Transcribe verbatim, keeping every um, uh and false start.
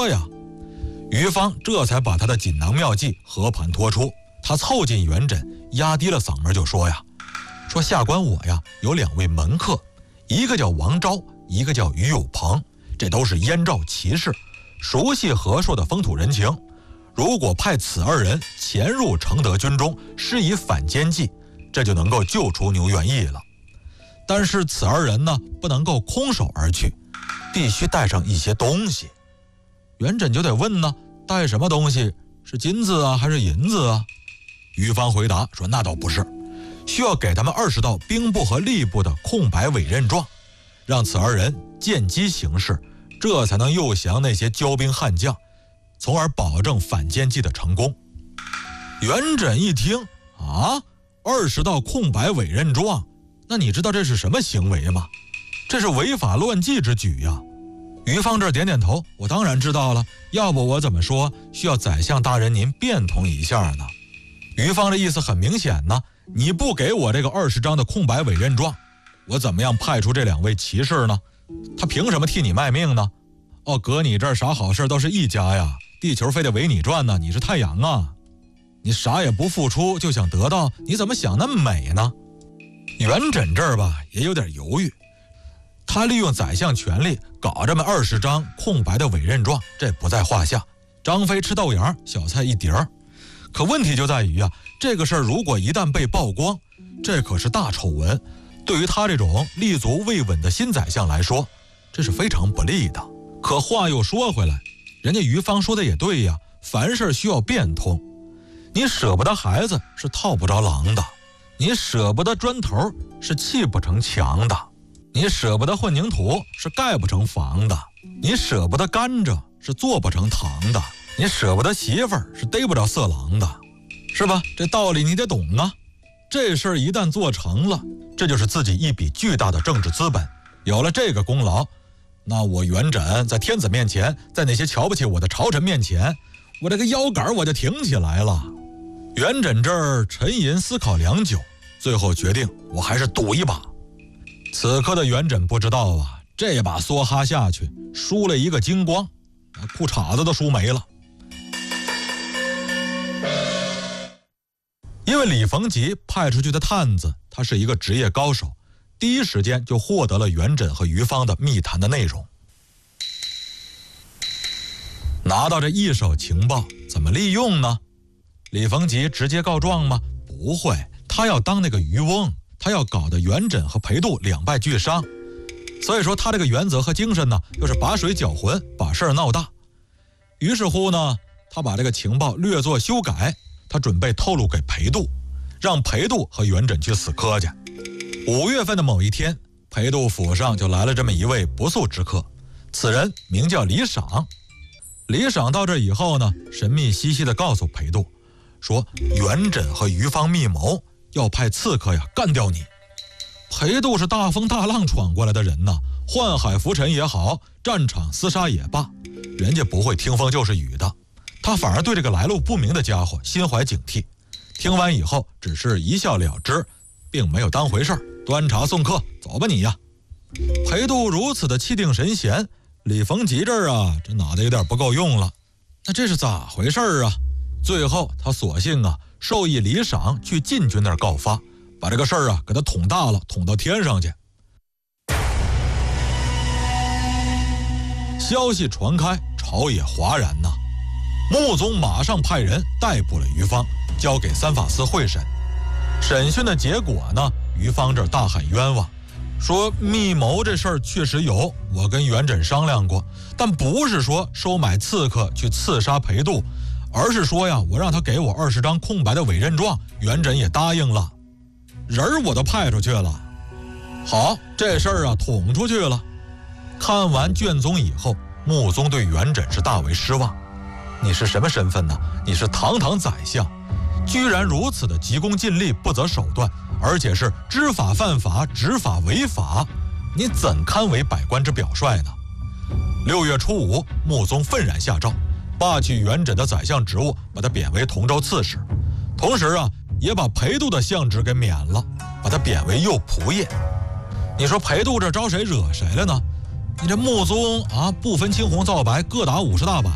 说呀。于芳这才把他的锦囊妙计和盘托出，他凑近元稹，压低了嗓门就说呀：说下官我呀有两位门客，一个叫王昭，一个叫于有朋，这都是燕赵骑士，熟悉和硕的风土人情。如果派此二人潜入承德军中，施以反间计，这就能够救出牛元义了。但是此二人呢，不能够空手而去，必须带上一些东西。元稹就得问呢，带什么东西？是金子啊，还是银子啊？于芳回答说，那倒不是，需要给他们二十道兵部和吏部的空白委任状，让此二人见机行事，这才能诱降那些骄兵悍将，从而保证反间计的成功。元稹一听啊，二十道空白委任状，那你知道这是什么行为吗？这是违法乱纪之举呀。于芳这点点头，我当然知道了，要不我怎么说需要宰相大人您变通一下呢？于芳的意思很明显呢，你不给我这个二十张的空白委任状，我怎么样派出这两位骑士呢？他凭什么替你卖命呢？哦，搁你这儿啥好事都是一家呀，地球非得围你转呢，你是太阳啊，你啥也不付出就想得到，你怎么想那么美呢？元稹这儿吧也有点犹豫，他利用宰相权力搞这么二十张空白的委任状，这不在话下，张飞吃豆芽，小菜一碟儿。可问题就在于啊，这个事儿如果一旦被曝光，这可是大丑闻，对于他这种立足未稳的新宰相来说，这是非常不利的。可话又说回来，人家于芳说的也对呀，凡事需要变通。你舍不得孩子是套不着狼的，你舍不得砖头是砌不成墙的，你舍不得混凝土是盖不成房的，你舍不得甘蔗是做不成糖的，你舍不得媳妇儿是逮不着色狼的，是吧？这道理你得懂啊。这事儿一旦做成了，这就是自己一笔巨大的政治资本，有了这个功劳，那我元稹在天子面前，在那些瞧不起我的朝臣面前，我这个腰杆我就挺起来了。元稹这儿沉吟思考良久，最后决定我还是赌一把。此刻的元稹不知道啊，这把梭哈下去，输了一个精光，裤衩子都输没了。因为李逢吉派出去的探子，他是一个职业高手，第一时间就获得了元稹和于芳的密谈的内容。拿到这一手情报，怎么利用呢？李逢吉直接告状吗？不会，他要当那个渔翁，他要搞得元稹和裴度两败俱伤。所以说他这个原则和精神呢，就是把水搅浑，把事儿闹大。于是乎呢，他把这个情报略作修改，他准备透露给裴度，让裴度和元稹去死磕去。五月份的某一天，裴度府上就来了这么一位不速之客，此人名叫李赏。李赏到这以后呢，神秘兮兮地告诉裴度说，元稹和于芳密谋，要派刺客呀干掉你。裴度是大风大浪闯过来的人呐，宦海浮沉也好，战场厮杀也罢，人家不会听风就是雨的，他反而对这个来路不明的家伙心怀警惕。听完以后只是一笑了之，并没有当回事儿，端茶送客，走吧你呀。裴度如此的气定神闲，李逢吉这儿啊，这脑袋有点不够用了，那这是咋回事儿啊？最后他索性啊授意李赏去晋军那儿告发，把这个事儿啊给他捅大了，捅到天上去。消息传开，朝野哗然呐。穆宗马上派人逮捕了于芳，交给三法司会审。审讯的结果呢，于芳这儿大喊冤枉，说密谋这事儿确实有，我跟元稹商量过，但不是说收买刺客去刺杀裴度，而是说呀，我让他给我二十张空白的委任状，元稹也答应了，人儿我都派出去了。好，这事儿啊捅出去了。看完卷宗以后，穆宗对元稹是大为失望。你是什么身份呢？你是堂堂宰相，居然如此的急功近利，不择手段，而且是知法犯法，执法违法，你怎堪为百官之表率呢？六月初五，穆宗愤然下诏，罢去元稹的宰相职务，把他贬为同州刺史，同时啊，也把裴度的相职给免了，把他贬为右仆射。你说裴度这招谁惹谁了呢？你这穆宗啊，不分青红皂白，各打五十大板。